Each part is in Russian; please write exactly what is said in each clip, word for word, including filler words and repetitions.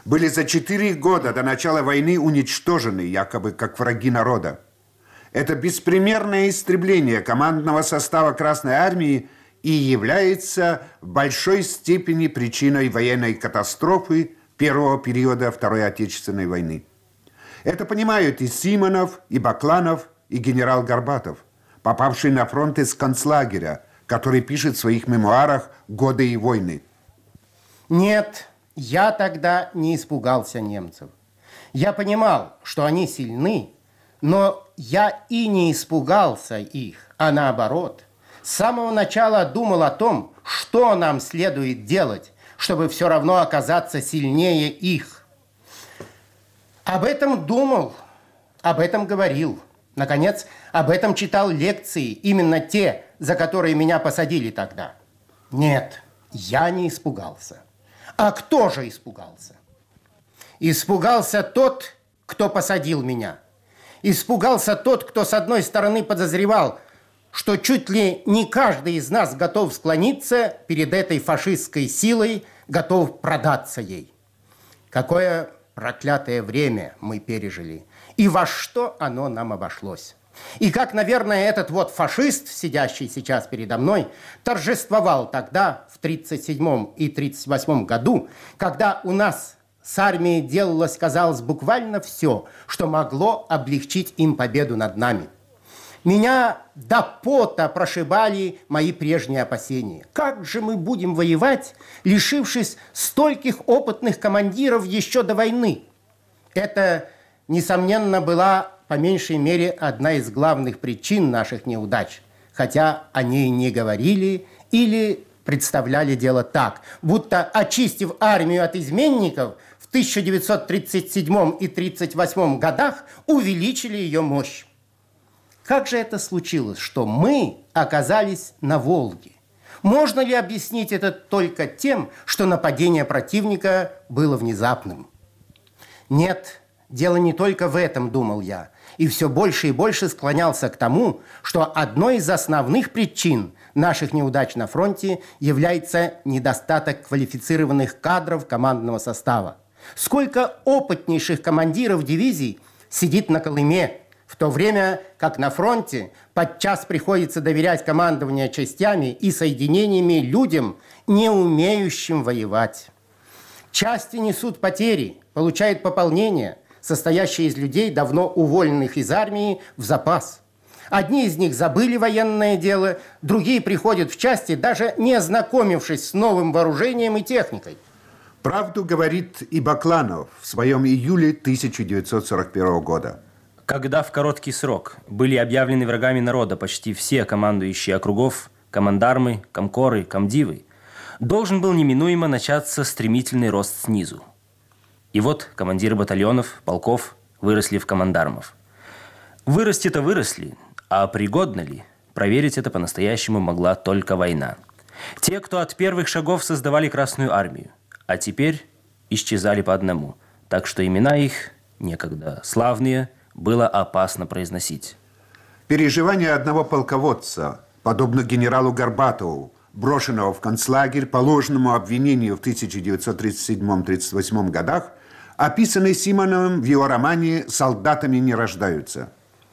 были за четыре года до начала войны уничтожены, якобы как враги народа. Это беспримерное истребление командного состава Красной Армии и является в большой степени причиной военной катастрофы первого периода Второй Отечественной войны. Это понимают и Симонов, и Бакланов, и генерал Горбатов, попавший на фронт из концлагеря, который пишет в своих мемуарах «Годы и войны». Нет, я тогда не испугался немцев. Я понимал, что они сильны, но я и не испугался их, а наоборот. С самого начала думал о том, что нам следует делать, чтобы все равно оказаться сильнее их. Об этом думал, об этом говорил. Наконец, об этом читал лекции, именно те, за которые меня посадили тогда. Нет, я не испугался. А кто же испугался? Испугался тот, кто посадил меня. Испугался тот, кто с одной стороны подозревал, что чуть ли не каждый из нас готов склониться перед этой фашистской силой, готов продаться ей. Какое проклятое время мы пережили, и во что оно нам обошлось. И как, наверное, этот вот фашист, сидящий сейчас передо мной, торжествовал тогда, в тридцать седьмом и тридцать восьмом году, когда у нас с армией делалось, казалось, буквально все, что могло облегчить им победу над нами. Меня до пота прошибали мои прежние опасения. Как же мы будем воевать, лишившись стольких опытных командиров еще до войны? Это, несомненно, была, по меньшей мере, одна из главных причин наших неудач. Хотя о ней не говорили или представляли дело так, будто, очистив армию от изменников, в тысяча девятьсот тридцать седьмом и тридцать восьмом годах увеличили ее мощь. Как же это случилось, что мы оказались на Волге? Можно ли объяснить это только тем, что нападение противника было внезапным? Нет, дело не только в этом, думал я, и все больше и больше склонялся к тому, что одной из основных причин наших неудач на фронте является недостаток квалифицированных кадров командного состава. Сколько опытнейших командиров дивизий сидит на Колыме, в то время как на фронте подчас приходится доверять командование частями и соединениями людям, не умеющим воевать. Части несут потери, получают пополнение, состоящее из людей, давно уволенных из армии, в запас. Одни из них забыли военное дело, другие приходят в части, даже не ознакомившись с новым вооружением и техникой. Правду говорит и Бакланов в своем июле тысяча девятьсот сорок первого года. Когда в короткий срок были объявлены врагами народа почти все командующие округов, командармы, комкоры, комдивы, должен был неминуемо начаться стремительный рост снизу. И вот командиры батальонов, полков выросли в командармов. Вырасти-то выросли, а пригодно ли, проверить это по-настоящему могла только война. Те, кто от первых шагов создавали Красную Армию, а теперь исчезали по одному, так что имена их, некогда славные, было опасно произносить. Переживания одного полководца, подобно генералу Горбатову, брошенного в концлагерь по ложному обвинению в тысяча девятьсот тридцать седьмом — тридцать восьмом годах, описаны Симоновым в его романе «Солдатами не рождаются».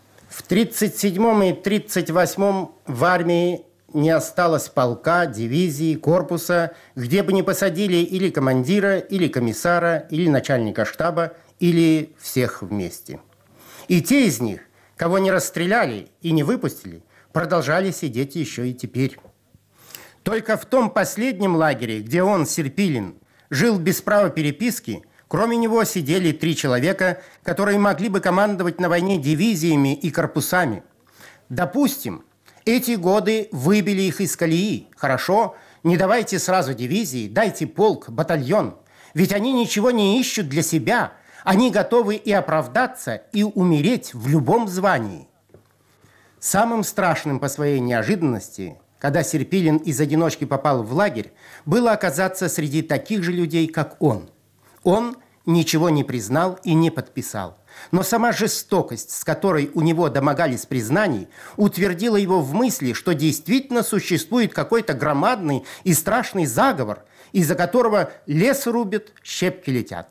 В тридцать седьмом и тридцать восьмом в армии не осталось полка, дивизии, корпуса, где бы не посадили или командира, или комиссара, или начальника штаба, или всех вместе. И те из них, кого не расстреляли и не выпустили, продолжали сидеть еще и теперь. Только в том последнем лагере, где он, Серпилин, жил без права переписки, кроме него сидели три человека, которые могли бы командовать на войне дивизиями и корпусами. Допустим, эти годы выбили их из колеи. Хорошо, не давайте сразу дивизии, дайте полк, батальон. Ведь они ничего не ищут для себя. Они готовы и оправдаться, и умереть в любом звании. Самым страшным по своей неожиданности, когда Серпилин из одиночки попал в лагерь, было оказаться среди таких же людей, как он. Он ничего не признал и не подписал. Но сама жестокость, с которой у него домогались признаний, утвердила его в мысли, что действительно существует какой-то громадный и страшный заговор, из-за которого лес рубят, щепки летят.